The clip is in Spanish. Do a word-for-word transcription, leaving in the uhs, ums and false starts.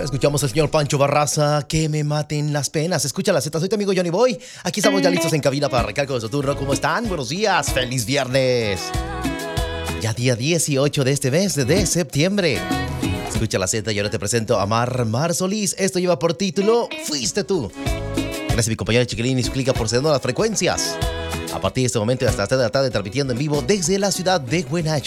Escuchamos al señor Pancho Barraza, que me maten las penas. Escucha la Z, soy tu amigo Johnny Boy. Aquí estamos ya listos en cabina para recalco de su turno. ¿Cómo están? Buenos días, feliz viernes. Ya día dieciocho de este mes de septiembre. Escucha la Z y ahora te presento a Mar Mar Solís. Esto lleva por título Fuiste tú. Gracias a mi compañero Chiquilín y su clica por cedernos las frecuencias. A partir de este momento hasta las tres de la tarde transmitiendo en vivo desde la ciudad de Huenach.